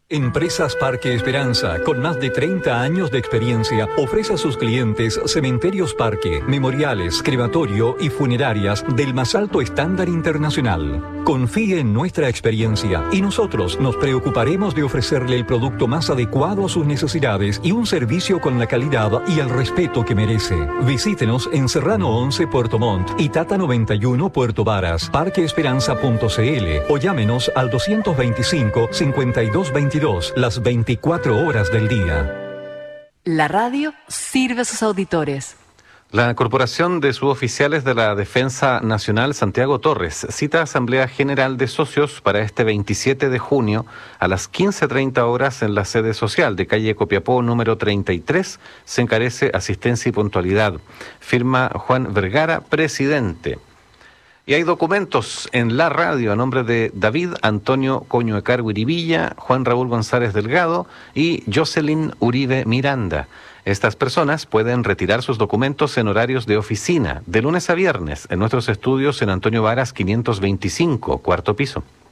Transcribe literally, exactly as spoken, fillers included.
Empresas Parque Esperanza, con más de treinta años de experiencia, ofrece a sus clientes cementerios parque, memoriales, crematorio y funerarias del más alto estándar internacional. Confíe en nuestra experiencia y nosotros nos preocuparemos de ofrecerle el producto más adecuado a sus necesidades y un servicio con la calidad y el respeto que merece. Visítenos en Serrano once Puerto Montt y Tata noventa y uno Puerto Varas, parque esperanza punto c l o llámenos al doscientos veinticinco, cincuenta y dos veintidós las veinticuatro horas del día. La radio sirve a sus auditores. La Corporación de Suboficiales de la Defensa Nacional Santiago Torres cita Asamblea General de Socios para este veintisiete de junio a las quince treinta horas en la sede social de calle Copiapó número treinta y tres. Se encarece asistencia y puntualidad. Firma Juan Vergara, presidente. Y hay documentos en la radio a nombre de David Antonio Coñuecar Guiribilla, Juan Raúl González Delgado y Jocelyn Uribe Miranda. Estas personas pueden retirar sus documentos en horarios de oficina, de lunes a viernes, en nuestros estudios en Antonio Varas quinientos veinticinco, cuarto piso.